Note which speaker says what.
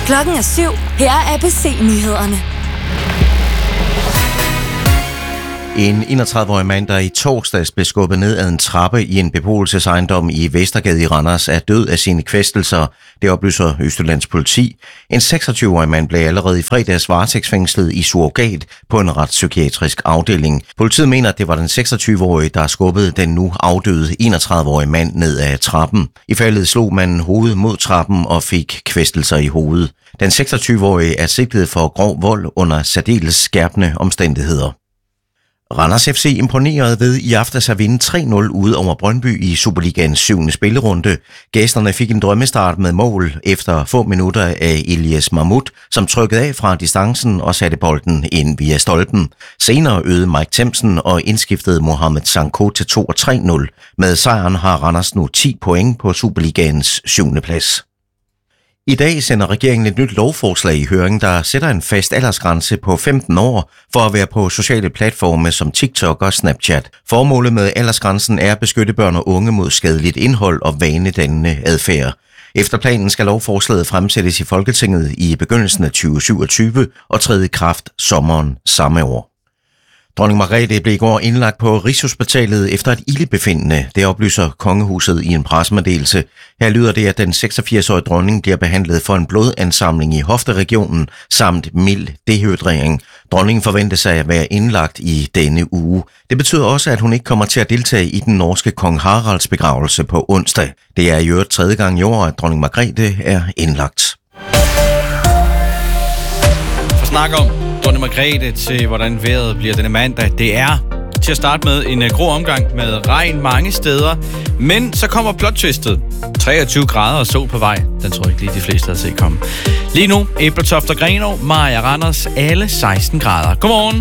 Speaker 1: Klokken er 7. Her er ABC-nyhederne.
Speaker 2: En 31-årig mand, der i torsdags blev skubbet ned ad en trappe i en beboelsesejendom i Vestergade i Randers, er død af sine kvæstelser. Det oplyser Østjyllands politi. En 26-årig mand blev allerede i fredags varetægtsfængslet i surrogat på en retspsykiatrisk afdeling. Politiet mener, at det var den 26-årige, der skubbede den nu afdøde 31-årige mand ned ad trappen. I faldet slog manden hovedet mod trappen og fik kvæstelser i hovedet. Den 26-årige er sigtet for grov vold under særdeles skærpende omstændigheder. Randers FC imponerede ved i aftes at vinde 3-0 ude over Brøndby i Superligaens 7. spillerunde. Gæsterne fik en drømmestart med mål efter få minutter af Elias Mahmoud, som trykkede af fra distancen og satte bolden ind via stolpen. Senere øgede Mike Themsen og indskiftede Mohamed Sanko til 2-3-0. Med sejren har Randers nu 10 point på Superligaens 7. plads. I dag sender regeringen et nyt lovforslag i høring, der sætter en fast aldersgrænse på 15 år for at være på sociale platforme som TikTok og Snapchat. Formålet med aldersgrænsen er at beskytte børn og unge mod skadeligt indhold og vanedannende adfærd. Efter planen skal lovforslaget fremsættes i Folketinget i begyndelsen af 2027 og træde i kraft sommeren samme år. Dronning Margrethe blev i går indlagt på Rigshospitalet efter et ildebefindende. Det oplyser kongehuset i en pressemeddelelse. Her lyder det, at den 86-årige dronning bliver behandlet for en blodansamling i hofteregionen samt mild dehydrering. Dronningen forventes at være indlagt i denne uge. Det betyder også, at hun ikke kommer til at deltage i den norske kong Haralds begravelse på onsdag. Det er i øvrigt 3. gang i år, at dronning Margrethe er indlagt.
Speaker 3: For snak om dronning Margrethe til, hvordan vejret bliver denne mandag. Det er til at starte med en grå omgang med regn mange steder. Men så kommer plot-twistet. 23 grader og sol på vej. Den tror jeg ikke lige de fleste havde set komme. Lige nu, Ebeltoft og Grenaa, Mariager, Randers, alle 16 grader. Godmorgen.